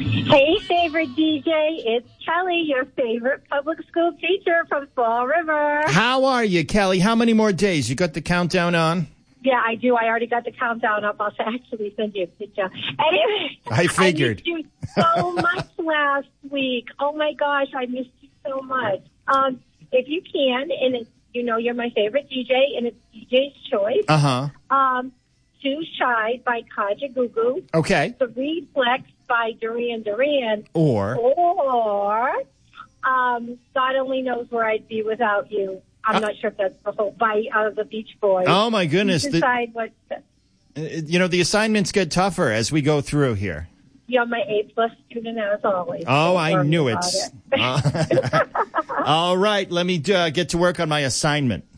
Hey, favorite DJ, it's Kelly, your favorite public school teacher from Fall River. How are you, Kelly? How many more days? You got the countdown on? Yeah, I do. I already got the countdown up. I'll actually send you a picture. Anyway, I figured. I missed you so much last week. Oh, my gosh, I missed you so much. If you can, and it's, you're my favorite DJ, and it's DJ's Choice. Uh-huh. Too Shy by Kaja Gugu. Okay. The Reflex by Duran Duran. Or God Only Knows Where I'd Be Without You. I'm not sure if that's the whole bite out of the Beach Boys. Oh, my goodness. You decide what. The assignments get tougher as we go through here. You're my A-plus student as always. Oh, I knew it. All right. Let me get to work on my assignment.